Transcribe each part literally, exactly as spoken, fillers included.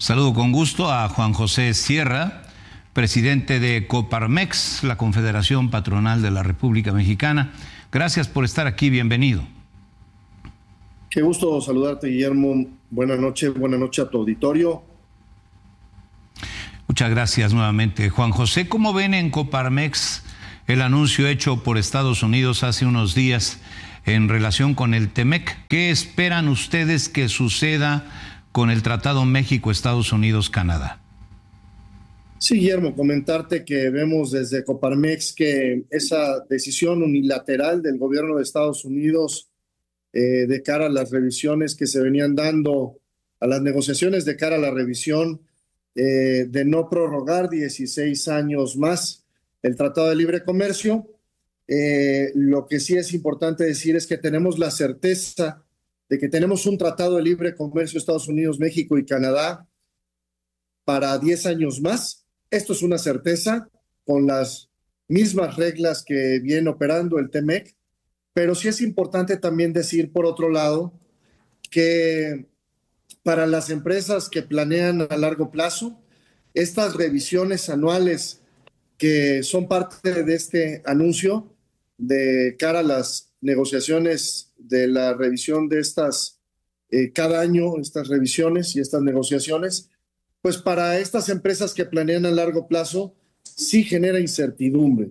Saludo con gusto a Juan José Sierra, presidente de Coparmex, la Confederación Patronal de la República Mexicana. Gracias por estar aquí, bienvenido. Qué gusto saludarte, Guillermo. Buenas noches, buenas noches a tu auditorio. Muchas gracias nuevamente. Juan José, ¿cómo ven en Coparmex el anuncio hecho por Estados Unidos hace unos días en relación con el TEMEC? ¿Qué esperan ustedes que suceda con el Tratado México-Estados Unidos-Canadá? Sí, Guillermo, comentarte que vemos desde Coparmex que esa decisión unilateral del gobierno de Estados Unidos eh, de cara a las revisiones que se venían dando, a las negociaciones de cara a la revisión eh, de no prorrogar dieciséis años más el Tratado de Libre Comercio, eh, lo que sí es importante decir es que tenemos la certeza de que tenemos un Tratado de Libre Comercio Estados Unidos, México y Canadá para diez años más. Esto es una certeza con las mismas reglas que viene operando el TEMEC, pero sí es importante también decir, por otro lado, que para las empresas que planean a largo plazo, estas revisiones anuales que son parte de este anuncio de cara a las negociaciones de la revisión de estas, eh, cada año, estas revisiones y estas negociaciones, pues para estas empresas que planean a largo plazo, sí genera incertidumbre.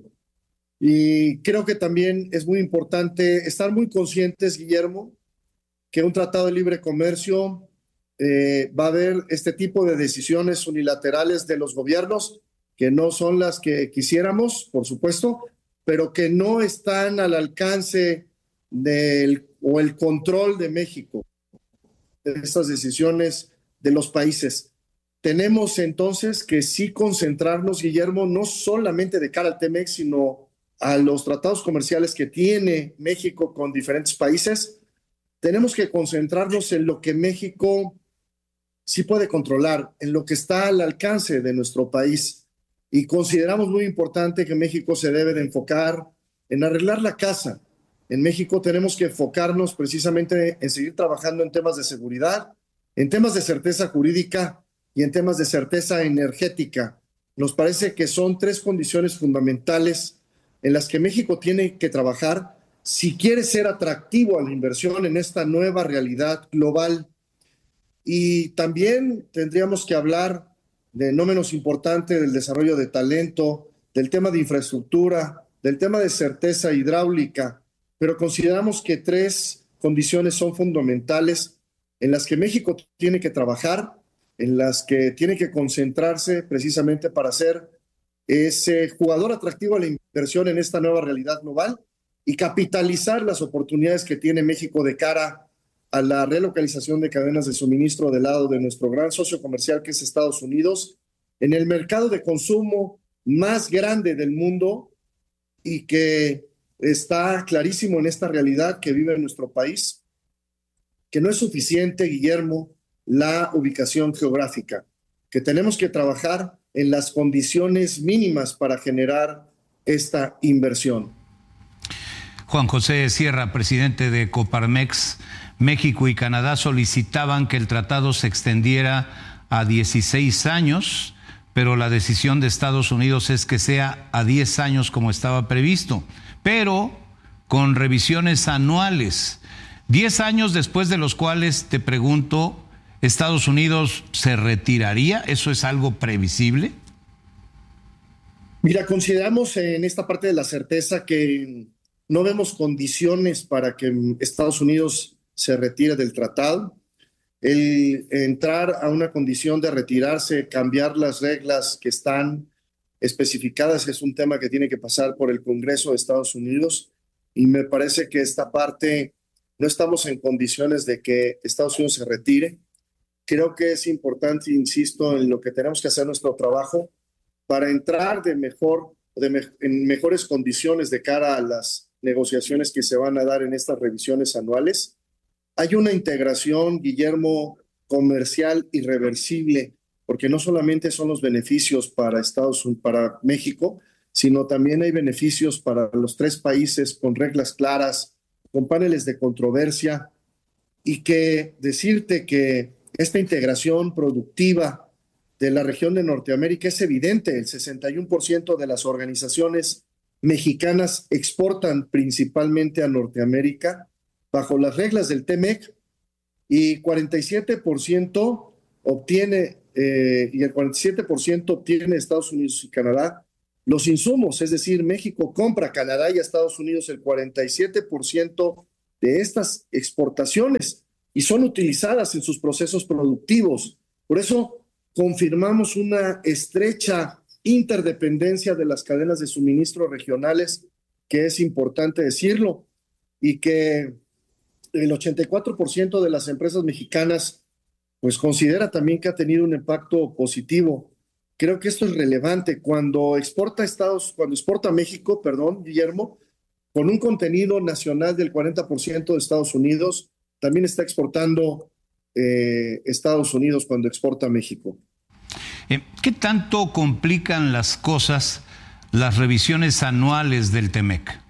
Y creo que también es muy importante estar muy conscientes, Guillermo, que un tratado de libre comercio eh, va a haber este tipo de decisiones unilaterales de los gobiernos, que no son las que quisiéramos, por supuesto, pero que no están al alcance del, o el control de México, de estas decisiones de los países. Tenemos entonces que sí concentrarnos, Guillermo, no solamente de cara al TEMEC, sino a los tratados comerciales que tiene México con diferentes países. Tenemos que concentrarnos en lo que México sí puede controlar, en lo que está al alcance de nuestro país. Y consideramos muy importante que México se debe de enfocar en arreglar la casa. En México tenemos que enfocarnos precisamente en seguir trabajando en temas de seguridad, en temas de certeza jurídica y en temas de certeza energética. Nos parece que son tres condiciones fundamentales en las que México tiene que trabajar si quiere ser atractivo a la inversión en esta nueva realidad global. Y también tendríamos que hablar de no menos importante del desarrollo de talento, del tema de infraestructura, del tema de certeza hidráulica, pero consideramos que tres condiciones son fundamentales en las que México tiene que trabajar, en las que tiene que concentrarse precisamente para ser ese jugador atractivo a la inversión en esta nueva realidad global y capitalizar las oportunidades que tiene México de cara a la relocalización de cadenas de suministro del lado de nuestro gran socio comercial que es Estados Unidos, en el mercado de consumo más grande del mundo y que está clarísimo en esta realidad que vive nuestro país, que no es suficiente, Guillermo, la ubicación geográfica, que tenemos que trabajar en las condiciones mínimas para generar esta inversión. Juan José Sierra, presidente de Coparmex, México y Canadá solicitaban que el tratado se extendiera a dieciséis años, pero la decisión de Estados Unidos es que sea a diez años como estaba previsto, pero con revisiones anuales. diez años después de los cuales, te pregunto, ¿Estados Unidos se retiraría? ¿Eso es algo previsible? Mira, consideramos en esta parte de la certeza que no vemos condiciones para que Estados Unidos se retire del tratado. El entrar a una condición de retirarse, cambiar las reglas que están especificadas, es un tema que tiene que pasar por el Congreso de Estados Unidos y me parece que esta parte no estamos en condiciones de que Estados Unidos se retire. Creo que es importante, insisto, en lo que tenemos que hacer nuestro trabajo para entrar de mejor, de me, en mejores condiciones de cara a las negociaciones que se van a dar en estas revisiones anuales. Hay una integración, Guillermo, comercial irreversible, porque no solamente son los beneficios para Estados Unidos, para México, sino también hay beneficios para los tres países con reglas claras, con paneles de controversia, y que decirte que esta integración productiva de la región de Norteamérica es evidente. El sesenta y uno por ciento de las organizaciones mexicanas exportan principalmente a Norteamérica bajo las reglas del T M E C, y cuarenta y siete por ciento obtiene, eh, y el cuarenta y siete por ciento obtiene Estados Unidos y Canadá los insumos. Es decir, México compra a Canadá y a Estados Unidos el cuarenta y siete por ciento de estas exportaciones y son utilizadas en sus procesos productivos. Por eso confirmamos una estrecha interdependencia de las cadenas de suministro regionales, que es importante decirlo, y que el ochenta y cuatro por ciento de las empresas mexicanas pues considera también que ha tenido un impacto positivo. Creo que esto es relevante. Cuando exporta Estados, cuando exporta México, perdón, Guillermo, con un contenido nacional del cuarenta por ciento de Estados Unidos, también está exportando eh, Estados Unidos cuando exporta a México. Eh, ¿Qué tanto complican las cosas las revisiones anuales del T M E C?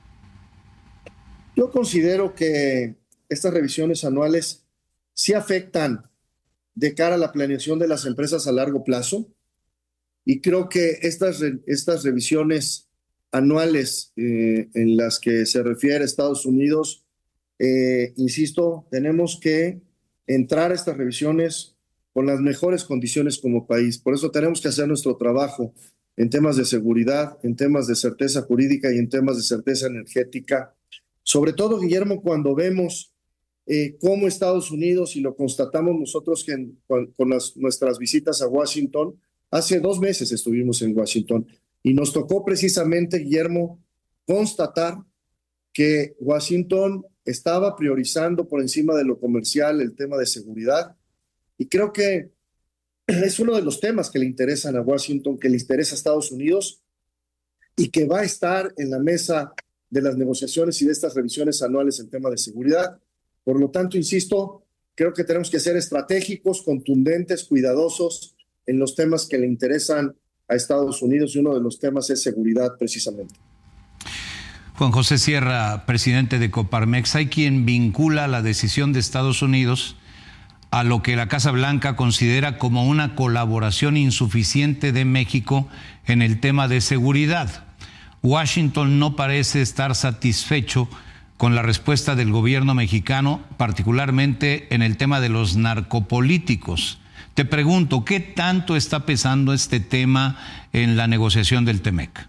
Yo considero que estas revisiones anuales sí afectan de cara a la planeación de las empresas a largo plazo, y creo que estas, estas revisiones anuales eh, en las que se refiere a Estados Unidos, eh, insisto, tenemos que entrar a estas revisiones con las mejores condiciones como país. Por eso tenemos que hacer nuestro trabajo en temas de seguridad, en temas de certeza jurídica y en temas de certeza energética. Sobre todo, Guillermo, cuando vemos eh, cómo Estados Unidos, y lo constatamos nosotros que en, con, con las, nuestras visitas a Washington, hace dos meses estuvimos en Washington y nos tocó precisamente, Guillermo, constatar que Washington estaba priorizando por encima de lo comercial el tema de seguridad, y creo que es uno de los temas que le interesan a Washington, que le interesa a Estados Unidos y que va a estar en la mesa de las negociaciones y de estas revisiones anuales en tema de seguridad. Por lo tanto, insisto, creo que tenemos que ser estratégicos, contundentes, cuidadosos en los temas que le interesan a Estados Unidos, y uno de los temas es seguridad precisamente. Juan José Sierra, presidente de Coparmex, hay quien vincula la decisión de Estados Unidos a lo que la Casa Blanca considera como una colaboración insuficiente de México en el tema de seguridad. Washington no parece estar satisfecho con la respuesta del gobierno mexicano, particularmente en el tema de los narcopolíticos. Te pregunto, ¿qué tanto está pesando este tema en la negociación del T M E C?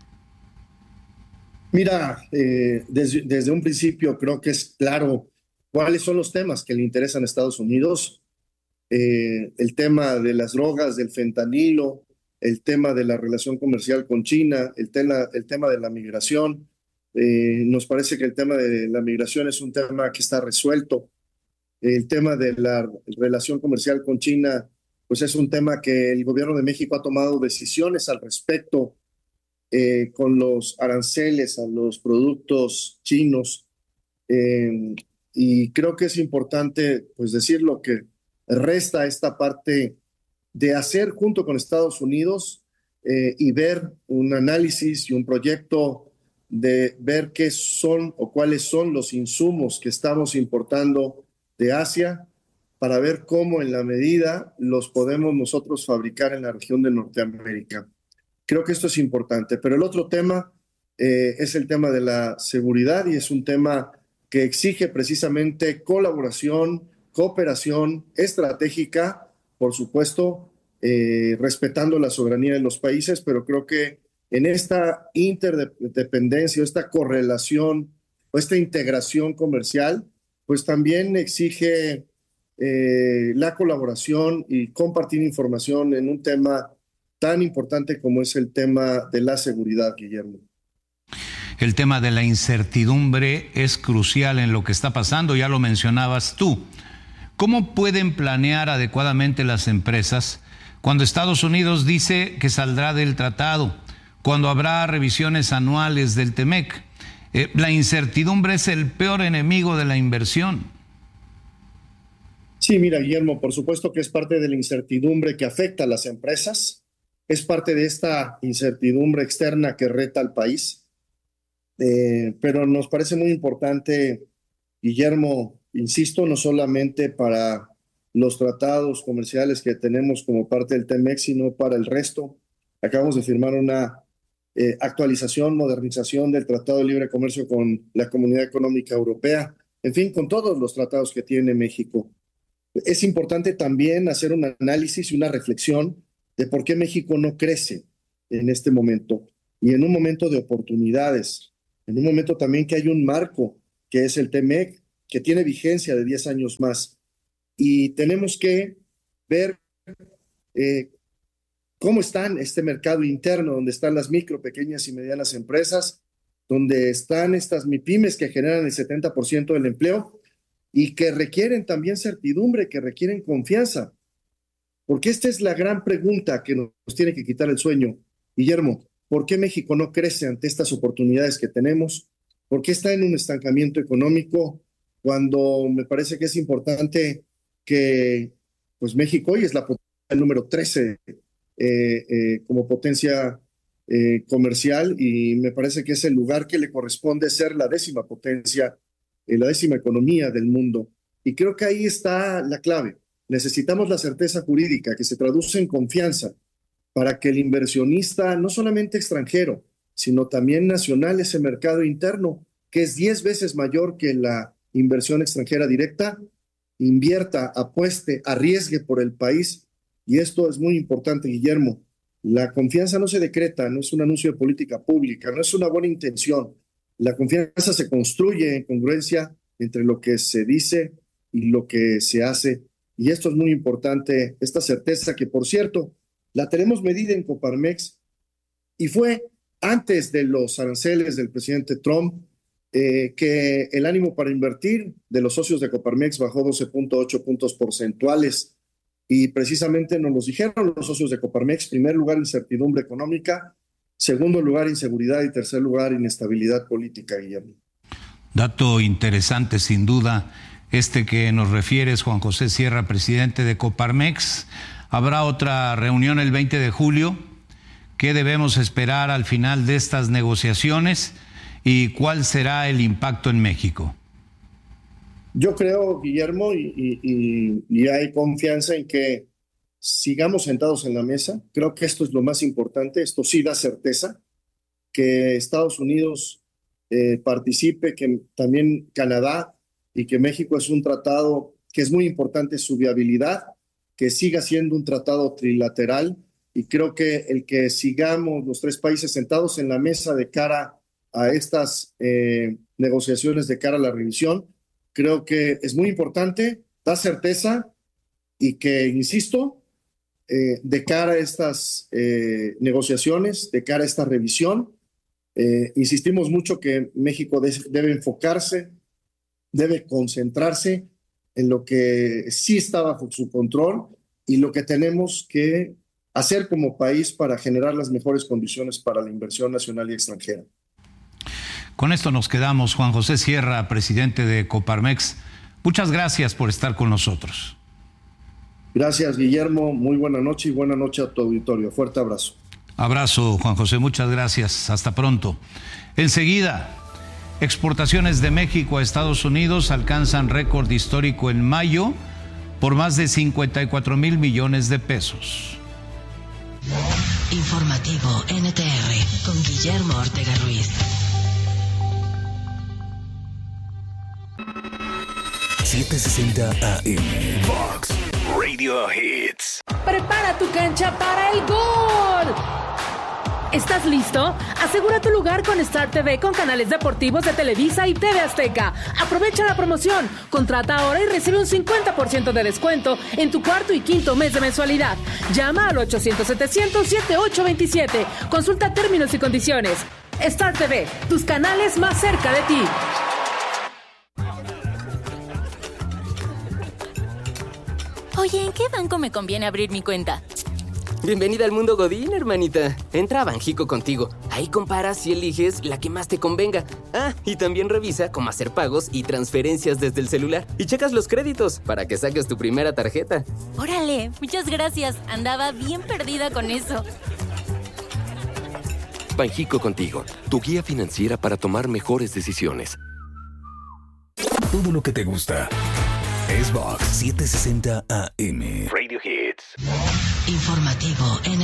Mira, eh, desde, desde un principio creo que es claro cuáles son los temas que le interesan a Estados Unidos. Eh, el tema de las drogas, del fentanilo, el tema de la relación comercial con China, el tema, el tema de la migración. Eh, nos parece que el tema de la migración es un tema que está resuelto. El tema de la relación comercial con China, pues es un tema que el gobierno de México ha tomado decisiones al respecto eh, con los aranceles a los productos chinos. Eh, y creo que es importante pues decir lo que resta esta parte de hacer junto con Estados Unidos eh, y ver un análisis y un proyecto de ver qué son o cuáles son los insumos que estamos importando de Asia, para ver cómo en la medida los podemos nosotros fabricar en la región de Norteamérica. Creo que esto es importante, pero el otro tema eh, es el tema de la seguridad, y es un tema que exige precisamente colaboración, cooperación estratégica, por supuesto, eh, respetando la soberanía de los países, pero creo que en esta interdependencia, esta correlación o esta integración comercial, pues también exige eh, la colaboración y compartir información en un tema tan importante como es el tema de la seguridad, Guillermo. El tema de la incertidumbre es crucial en lo que está pasando, ya lo mencionabas tú. ¿Cómo pueden planear adecuadamente las empresas cuando Estados Unidos dice que saldrá del tratado, cuando habrá revisiones anuales del T M E C? Eh, la incertidumbre es el peor enemigo de la inversión. Sí, mira, Guillermo, por supuesto que es parte de la incertidumbre que afecta a las empresas, es parte de esta incertidumbre externa que reta al país, eh, pero nos parece muy importante, Guillermo, insisto, no solamente para los tratados comerciales que tenemos como parte del TEMEC, sino para el resto. Acabamos de firmar una eh, actualización, modernización del Tratado de Libre Comercio con la Comunidad Económica Europea, en fin, con todos los tratados que tiene México. Es importante también hacer un análisis y una reflexión de por qué México no crece en este momento y en un momento de oportunidades, en un momento también que hay un marco que es el TEMEC, que tiene vigencia de diez años más. Y tenemos que ver eh, cómo está este mercado interno, donde están las micro, pequeñas y medianas empresas, donde están estas MIPYMES que generan el setenta por ciento del empleo y que requieren también certidumbre, que requieren confianza. Porque esta es la gran pregunta que nos tiene que quitar el sueño. Guillermo, ¿por qué México no crece ante estas oportunidades que tenemos? ¿Por qué está en un estancamiento económico cuando me parece que es importante que pues México hoy es la potencia número trece eh, eh, como potencia eh, comercial y me parece que es el lugar que le corresponde ser la décima potencia, eh, la décima economía del mundo? Y creo que ahí está la clave. Necesitamos la certeza jurídica que se traduce en confianza para que el inversionista, no solamente extranjero, sino también nacional, ese mercado interno, que es diez veces mayor que la inversión extranjera directa, invierta, apueste, arriesgue por el país. Y esto es muy importante, Guillermo. La confianza no se decreta, no es un anuncio de política pública, no es una buena intención. La confianza se construye en congruencia entre lo que se dice y lo que se hace. Y esto es muy importante, esta certeza que, por cierto, la tenemos medida en Coparmex y fue antes de los aranceles del presidente Trump eh, que el ánimo para invertir de los socios de Coparmex bajó doce punto ocho puntos porcentuales y precisamente nos los dijeron los socios de Coparmex: primer lugar, incertidumbre económica; segundo lugar, inseguridad; y tercer lugar, inestabilidad política, Guillermo. Dato interesante, sin duda, este que nos refieres, Juan José Sierra, presidente de Coparmex. Habrá otra reunión el veinte de julio. ¿Qué debemos esperar al final de estas negociaciones y cuál será el impacto en México? Yo creo, Guillermo, y, y, y hay confianza en que sigamos sentados en la mesa. Creo que esto es lo más importante. Esto sí da certeza que Estados Unidos eh, participe, que también Canadá, y que México es un tratado que es muy importante su viabilidad, que siga siendo un tratado trilateral, y creo que el que sigamos los tres países sentados en la mesa de cara a estas eh, negociaciones, de cara a la revisión, creo que es muy importante, da certeza, y que, insisto, eh, de cara a estas eh, negociaciones, de cara a esta revisión, eh, insistimos mucho que México de, debe enfocarse, debe concentrarse en lo que sí está bajo su control y lo que tenemos que hacer como país para generar las mejores condiciones para la inversión nacional y extranjera. Con esto nos quedamos. Juan José Sierra, presidente de Coparmex, muchas gracias por estar con nosotros. Gracias, Guillermo. Muy buena noche y buena noche a tu auditorio. Fuerte abrazo. Abrazo, Juan José. Muchas gracias. Hasta pronto. Enseguida, exportaciones de México a Estados Unidos alcanzan récord histórico en mayo por más de cincuenta y cuatro mil millones de pesos. Informativo N T R con Guillermo Ortega Ruiz. setecientos sesenta A M Vox Radio Hits. Prepara tu cancha para el gol. ¿Estás listo? Asegura tu lugar con Star T V con canales deportivos de Televisa y T V Azteca. Aprovecha la promoción. Contrata ahora y recibe un cincuenta por ciento de descuento en tu cuarto y quinto mes de mensualidad. Llama al ochocientos setecientos setenta y ocho veintisiete. Consulta términos y condiciones. Star T V, tus canales más cerca de ti. Oye, ¿en qué banco me conviene abrir mi cuenta? Bienvenida al mundo Godín, hermanita. Entra a Banjico Contigo. Ahí comparas y eliges la que más te convenga. Ah, y también revisa cómo hacer pagos y transferencias desde el celular. Y checas los créditos para que saques tu primera tarjeta. Órale, muchas gracias. Andaba bien perdida con eso. Banjico Contigo, tu guía financiera para tomar mejores decisiones. Todo lo que te gusta. Es Vox setecientos sesenta A M. Radio Hits. Informativo en